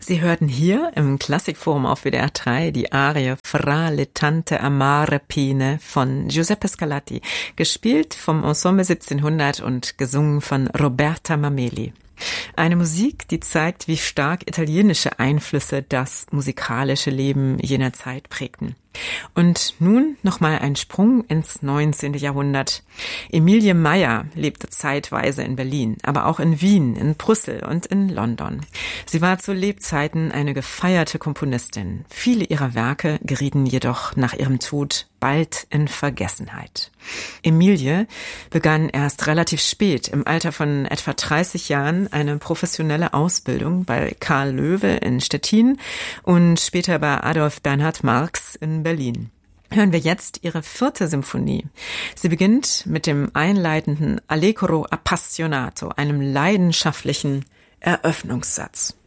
Sie hörten hier im Klassikforum auf WDR 3 die Arie Fra le tante amare pene von Giuseppe Scarlatti, gespielt vom Ensemble 1700 und gesungen von Roberta Mameli. Eine Musik, die zeigt, wie stark italienische Einflüsse das musikalische Leben jener Zeit prägten. Und nun nochmal ein Sprung ins 19. Jahrhundert. Emilie Meyer lebte zeitweise in Berlin, aber auch in Wien, in Brüssel und in London. Sie war zu Lebzeiten eine gefeierte Komponistin. Viele ihrer Werke gerieten jedoch nach ihrem Tod bald in Vergessenheit. Emilie begann erst relativ spät, im Alter von etwa 30 Jahren, eine professionelle Ausbildung bei Karl Löwe in Stettin und später bei Adolf Bernhard Marx in Berlin. Hören wir jetzt ihre 4. Symphonie. Sie beginnt mit dem einleitenden Allegro appassionato, einem leidenschaftlichen Eröffnungssatz.